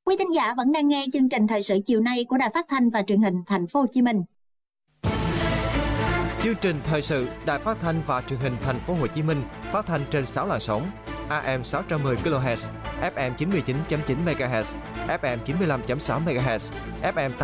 Quý thính giả vẫn đang nghe chương trình thời sự chiều nay của Đài Phát thanh và Truyền hình Thành phố Hồ Chí Minh. Chương trình thời sự Đài Phát thanh và Truyền hình Thành phố Hồ Chí Minh phát thanh trên 6 làn sóng: AM 610 kHz, FM 99.9 MHz, FM 95.6 MHz, FM